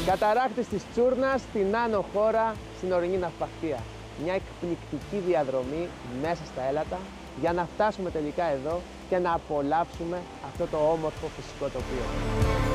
Καταρράκτης της Τσούρνας στην Άνω Χώρα, στην ορεινή ναυπακτία. Μια εκπληκτική διαδρομή μέσα στα έλατα για να φτάσουμε τελικά εδώ και να απολαύσουμε αυτό το όμορφο φυσικό τοπίο.